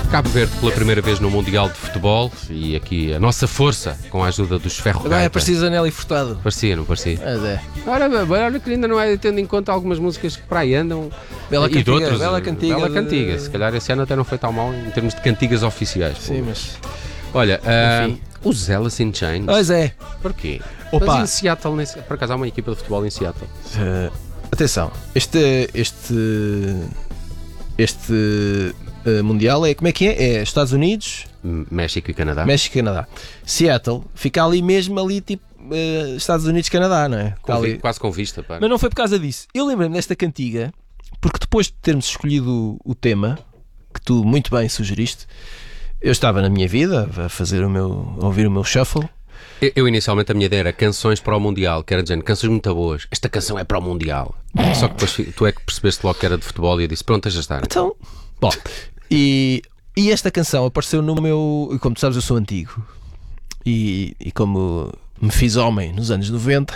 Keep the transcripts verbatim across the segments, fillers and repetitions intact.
Cabo Verde pela primeira vez no Mundial de Futebol e aqui a nossa força com a ajuda dos Ferro Agora é preciso Anel Furtado. Parecia, não parecia? Mas é. Ora, olha que ainda não é tendo em conta algumas músicas que para aí andam. Bela e cantiga, de outros, bela cantiga. Bela de- cantiga. Se calhar esse ano até não foi tão mal em termos de cantigas oficiais. Sim, mas. Olha, ah, Enfim. os Alice in Chains. Pois é. Porquê? Opa. Mas em Seattle, nesse- por acaso há uma equipa de futebol em Seattle. Uh, atenção, este. Este. Este. uh, mundial é. Como é que é? É Estados Unidos, M- México e Canadá. México e Canadá. Seattle fica ali mesmo, ali tipo. uh, Estados Unidos e Canadá, não é? Com Está vi- ali. Quase com vista, pá. Mas não foi por causa disso. Eu lembrei-me desta cantiga porque depois de termos escolhido o tema, que tu muito bem sugeriste, eu estava na minha vida a fazer o meu. a ouvir o meu shuffle. Eu, eu, inicialmente a minha ideia era canções para o Mundial, que era dizendo canções muito boas. Esta canção é para o Mundial. Só que depois fi- tu é que percebeste logo que era de futebol e eu disse: pronto, deixa estar. Então, bom, e, e esta canção apareceu no meu. Como tu sabes, eu sou antigo e, e como me fiz homem nos anos noventa,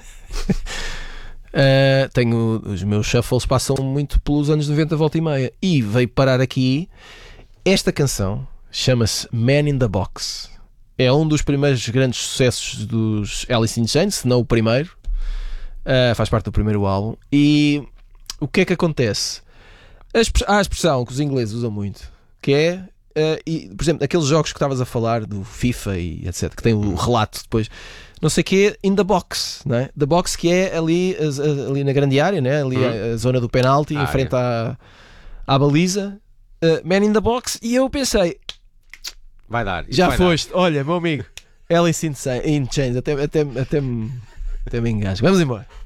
eh, tenho. Os meus shuffles passam muito pelos anos noventa, volta e meia, e veio parar aqui esta canção, chama-se Man in the Box. É um dos primeiros grandes sucessos dos Alice in Chains, se não o primeiro. Uh, faz parte do primeiro álbum. E o que é que acontece? A expre- Há a expressão que os ingleses usam muito, que é, uh, e, por exemplo, aqueles jogos que estavas a falar do FIFA e etcétera, que tem o relato depois, não sei o que é, in the box, não é? The box, que é ali, as- a- ali na grande área, né? Ali Hum. a, a zona do penalti, A em frente à, à baliza. Uh, Man in the Box. E eu pensei, Vai dar. isto já vai foste, olha, meu amigo, Alice in Chains, até, até, até, me- até me engasgo. Vamos embora.